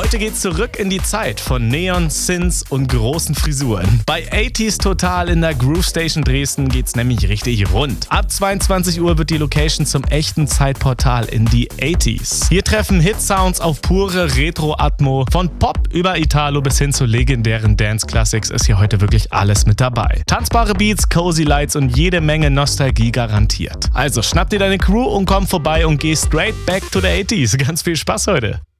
Heute geht's zurück in die Zeit von Neon, Synths und großen Frisuren. Bei 80s Total in der Groove Station Dresden geht's nämlich richtig rund. Ab 22 Uhr wird die Location zum echten Zeitportal in die 80s. Hier treffen Hit-Sounds auf pure Retro-Atmo. Von Pop über Italo bis hin zu legendären Dance-Classics ist hier heute wirklich alles mit dabei. Tanzbare Beats, cozy Lights und jede Menge Nostalgie garantiert. Also schnapp dir deine Crew und komm vorbei und geh straight back to the 80s. Ganz viel Spaß heute!